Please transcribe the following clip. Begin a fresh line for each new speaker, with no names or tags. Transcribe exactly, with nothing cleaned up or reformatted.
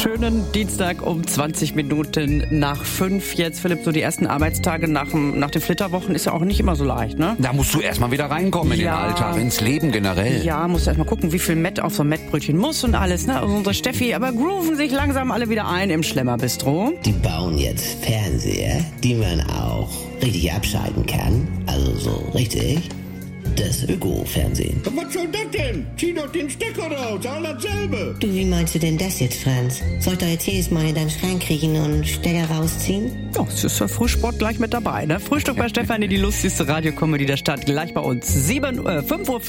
schönen Dienstag um zwanzig Minuten nach fünf. Jetzt, Philipp, so die ersten Arbeitstage nach, dem, nach den Flitterwochen ist ja auch nicht immer so leicht, ne?
Da musst du erstmal wieder reinkommen in
Ja.
den Alltag, ins Leben generell.
Ja, musst du erstmal gucken, wie viel Mett auf so ein Mettbrötchen muss und alles, ne? Also unsere Steffi, aber grooven sich langsam alle wieder ein im Schlemmerbistro.
Die bauen jetzt Fernseher, die man auch richtig abschalten kann. Also so richtig. Das Öko-Fernsehen.
Was soll das denn? Zieh doch den Stecker raus, all dasselbe.
Du, wie meinst du denn das jetzt, Franz? Soll ich doch jetzt jedes Mal in deinen Schrank kriechen und Stecker rausziehen?
Ja, es ist der Frühsport gleich mit dabei, ne? Frühstück bei Stefanie, die lustigste Radiokomödie der Stadt, gleich bei uns. sieben, äh, fünf Uhr